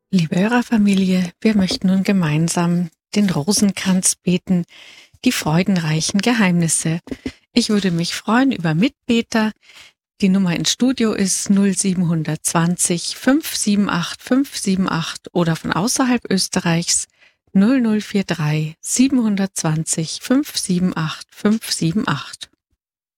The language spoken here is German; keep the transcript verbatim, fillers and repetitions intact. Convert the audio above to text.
Liebe Hörerfamilie, wir möchten nun gemeinsam den Rosenkranz beten, die freudenreichen Geheimnisse. Ich würde mich freuen über Mitbeter. Die Nummer ins Studio ist null sieben zwei null fünf sieben acht fünf sieben acht oder von außerhalb Österreichs null null vier drei sieben zwei null fünf sieben acht fünf sieben acht.